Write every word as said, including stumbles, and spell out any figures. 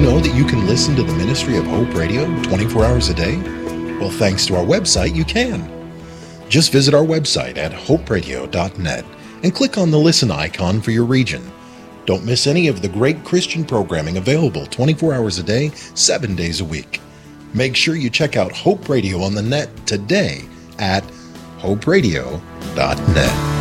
know that you can listen to the ministry of Hope Radio twenty-four hours a day? Well, thanks to our website, you can. Just visit our website at hope radio dot net and click on the listen icon for your region. Don't miss any of the great Christian programming available twenty-four hours a day, seven days a week. Make sure you check out Hope Radio on the net today at hope radio dot net.